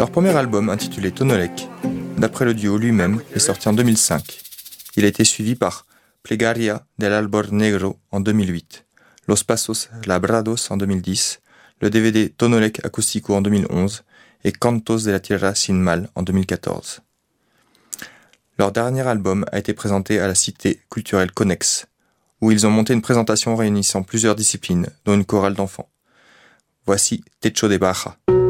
Leur premier album, intitulé Tonolec, d'après le duo lui-même, est sorti en 2005. Il a été suivi par Plegaria del Albor Negro en 2008, Los Pasos Labrados en 2010, le DVD Tonolec Acústico en 2011 et Cantos de la Tierra Sin Mal en 2014. Leur dernier album a été présenté à la Cité culturelle Connex, où ils ont monté une présentation réunissant plusieurs disciplines, dont une chorale d'enfants. Voici Techo de Baja.